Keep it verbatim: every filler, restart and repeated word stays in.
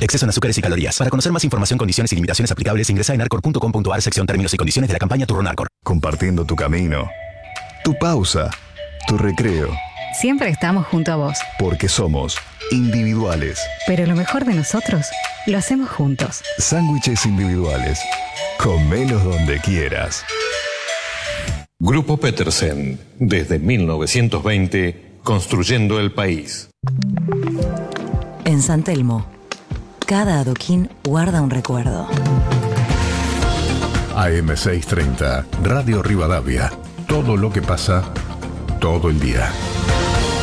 exceso en azúcares y calorías. Para conocer más información, condiciones y limitaciones aplicables, ingresa en arcor punto com punto ar, sección términos y condiciones de la campaña Turronarcor. Compartiendo tu camino, tu pausa, tu recreo. Siempre estamos junto a vos. Porque somos individuales. Pero lo mejor de nosotros lo hacemos juntos. Sándwiches individuales. Comelos donde quieras. Grupo Petersen, desde mil novecientos veinte, construyendo el país. En San Telmo, cada adoquín guarda un recuerdo. A M seiscientos treinta, Radio Rivadavia. Todo lo que pasa, todo el día.